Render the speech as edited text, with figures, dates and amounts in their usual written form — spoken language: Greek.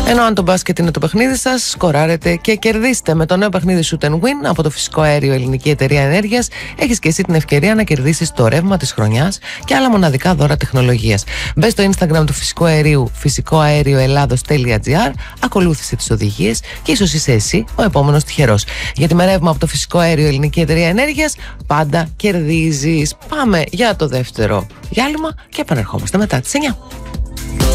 Ενώ αν το μπάσκετ είναι το παιχνίδι σας, σκοράρετε και κερδίστε. Με το νέο παιχνίδι Shoot and Win από το Φυσικό Αέριο Ελληνική Εταιρεία Ενέργειας έχεις και εσύ την ευκαιρία να κερδίσεις το ρεύμα της χρονιάς και άλλα μοναδικά δώρα τεχνολογίας. Μπες στο Instagram του Φυσικού Αερίου φυσικοαερioελλάδος.gr, ακολούθησε τις οδηγίες και ίσως είσαι εσύ ο επόμενος τυχερός. Γιατί με ρεύμα από το Φυσικό Αέριο Ελληνική Εταιρεία Ενέργειας πάντα κερδίζεις. Πάμε για το δεύτερο διάλειμμα και επανερχόμαστε μετά τις 9.